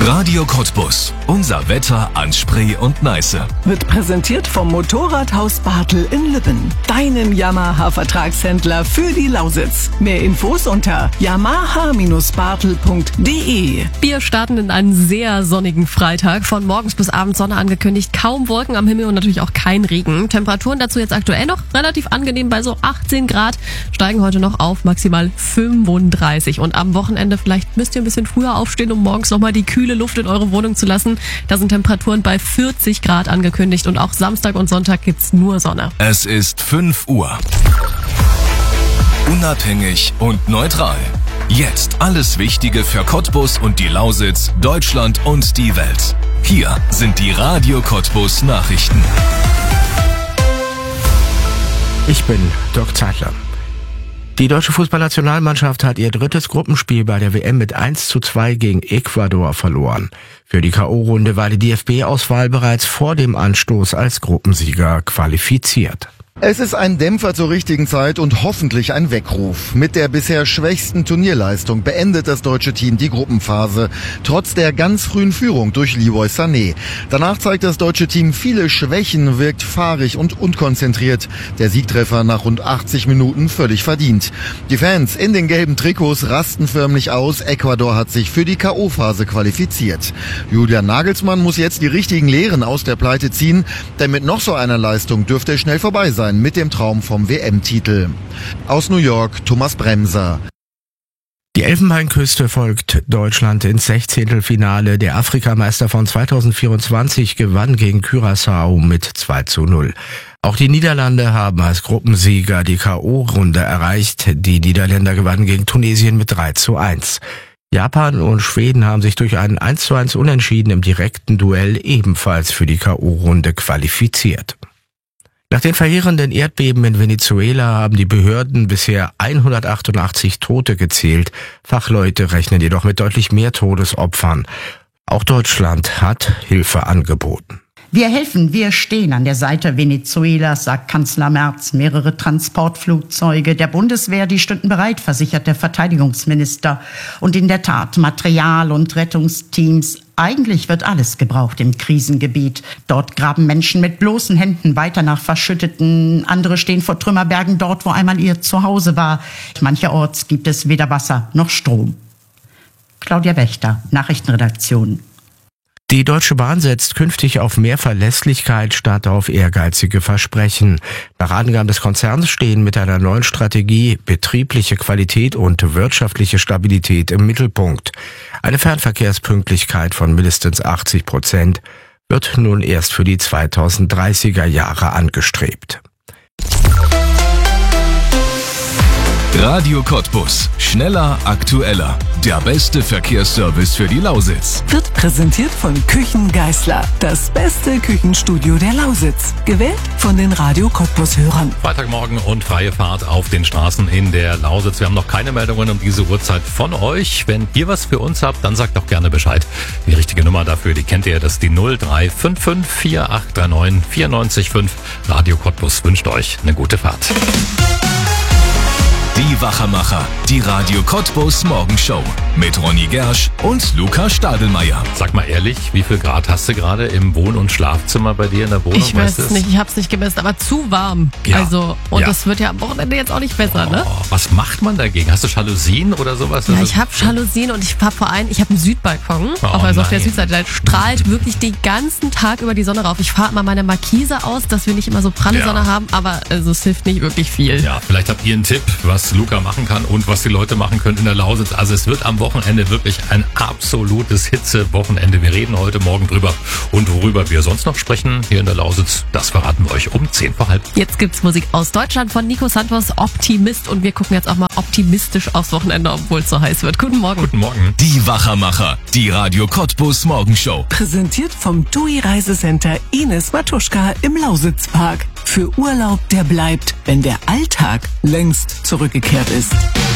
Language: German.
Radio Cottbus. Unser Wetter an Spree und Neiße. Wird präsentiert vom Motorradhaus Bartel in Lübben. Deinem Yamaha-Vertragshändler für die Lausitz. Mehr Infos unter yamaha-bartel.de. Wir starten in einen sehr sonnigen Freitag. Von morgens bis abends Sonne angekündigt. Kaum Wolken am Himmel und natürlich auch kein Regen. Temperaturen dazu jetzt aktuell noch relativ angenehm bei so 18 Grad. Steigen heute noch auf maximal 35. Und am Wochenende vielleicht müsst ihr ein bisschen früher aufstehen, um morgens nochmal die kühle Luft in eure Wohnung zu lassen. Da sind Temperaturen bei 40 Grad angekündigt und auch Samstag und Sonntag gibt's nur Sonne. Es ist 5 Uhr. Unabhängig und neutral. Jetzt alles Wichtige für Cottbus und die Lausitz, Deutschland und die Welt. Hier sind die Radio Cottbus Nachrichten. Ich bin Dirk Zeitler. Die deutsche Fußballnationalmannschaft hat ihr drittes Gruppenspiel bei der WM mit 1:2 gegen Ecuador verloren. Für die K.O.-Runde war die DFB-Auswahl bereits vor dem Anstoß als Gruppensieger qualifiziert. Es ist ein Dämpfer zur richtigen Zeit und hoffentlich ein Weckruf. Mit der bisher schwächsten Turnierleistung beendet das deutsche Team die Gruppenphase, trotz der ganz frühen Führung durch Leroy Sané. Danach zeigt das deutsche Team viele Schwächen, wirkt fahrig und unkonzentriert. Der Siegtreffer nach rund 80 Minuten völlig verdient. Die Fans in den gelben Trikots rasten förmlich aus. Ecuador hat sich für die K.O.-Phase qualifiziert. Julian Nagelsmann muss jetzt die richtigen Lehren aus der Pleite ziehen, denn mit noch so einer Leistung dürfte es schnell vorbei sein mit dem Traum vom WM-Titel. Aus New York, Thomas Bremser. Die Elfenbeinküste folgt Deutschland ins 16. Der Afrikameister von 2024 gewann gegen Curaçao mit 2:0. Auch die Niederlande haben als Gruppensieger die K.O.-Runde erreicht. Die Niederländer gewannen gegen Tunesien mit 3:1. Japan und Schweden haben sich durch einen 1:1 Unentschieden im direkten Duell ebenfalls für die K.O.-Runde qualifiziert. Nach den verheerenden Erdbeben in Venezuela haben die Behörden bisher 188 Tote gezählt. Fachleute rechnen jedoch mit deutlich mehr Todesopfern. Auch Deutschland hat Hilfe angeboten. Wir helfen, wir stehen an der Seite Venezuelas, sagt Kanzler Merz. Mehrere Transportflugzeuge der Bundeswehr, die stünden bereit, versichert der Verteidigungsminister. Und in der Tat, Material und Rettungsteams. Eigentlich wird alles gebraucht im Krisengebiet. Dort graben Menschen mit bloßen Händen weiter nach Verschütteten. Andere stehen vor Trümmerbergen dort, wo einmal ihr Zuhause war. Mancherorts gibt es weder Wasser noch Strom. Claudia Wächter, Nachrichtenredaktion. Die Deutsche Bahn setzt künftig auf mehr Verlässlichkeit statt auf ehrgeizige Versprechen. Nach Angaben des Konzerns stehen mit einer neuen Strategie betriebliche Qualität und wirtschaftliche Stabilität im Mittelpunkt. Eine Fernverkehrspünktlichkeit von mindestens 80% wird nun erst für die 2030er Jahre angestrebt. Radio Cottbus. Schneller, aktueller. Der beste Verkehrsservice für die Lausitz. Wird präsentiert von Küchen Geisler. Das beste Küchenstudio der Lausitz. Gewählt von den Radio Cottbus-Hörern. Freitagmorgen und freie Fahrt auf den Straßen in der Lausitz. Wir haben noch keine Meldungen um diese Uhrzeit von euch. Wenn ihr was für uns habt, dann sagt doch gerne Bescheid. Die richtige Nummer dafür, die kennt ihr, das ist die 0355 4839 94,5. Radio Cottbus wünscht euch eine gute Fahrt. Die Wachermacher, die Radio Cottbus Morgenshow mit Ronny Gersch und Luca Stadelmeier. Sag mal ehrlich, wie viel Grad hast du gerade im Wohn- und Schlafzimmer bei dir in der Wohnung? Ich weiß es nicht, ich hab's nicht gemessen, aber zu warm. Ja. Also, und das wird ja am Wochenende jetzt auch nicht besser, ne? Was macht man dagegen? Hast du Jalousien oder sowas? Ja, ich habe Jalousien und ich habe einen Südbalkon, auch also auf der Südseite. Da strahlt wirklich den ganzen Tag über die Sonne rauf. Ich fahre mal meine Markise aus, dass wir nicht immer so pralle Sonne haben, aber also, es hilft nicht wirklich viel. Ja, vielleicht habt ihr einen Tipp, was Luca machen kann und was die Leute machen können in der Lausitz. Also es wird am Wochenende wirklich ein absolutes Hitze-Wochenende. Wir reden heute Morgen drüber. Und worüber wir sonst noch sprechen hier in der Lausitz, das verraten wir euch um 10:10. Jetzt gibt's Musik aus Deutschland von Nico Santos, Optimist. Und wir gucken jetzt auch mal optimistisch aufs Wochenende, obwohl es so heiß wird. Guten Morgen. Guten Morgen. Die Wachermacher, die Radio Cottbus Morgenshow. Präsentiert vom TUI Reisecenter Ines Matuschka im Lausitzpark. Für Urlaub, der bleibt, wenn der Alltag längst zurückgekehrt ist.